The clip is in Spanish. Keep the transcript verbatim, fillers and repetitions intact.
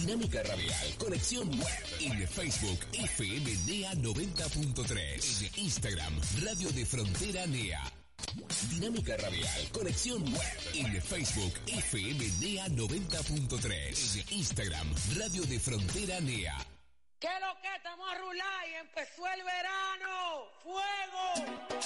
Dinámica Radial, conexión web. En Facebook, F M N E A noventa punto tres. En Instagram, Radio de Frontera N E A. Dinámica Radial, conexión web. En Facebook, F M N E A noventa punto tres. En Instagram, Radio de Frontera N E A. ¿Qué lo que estamos a rular y empezó el verano? ¡Fuego!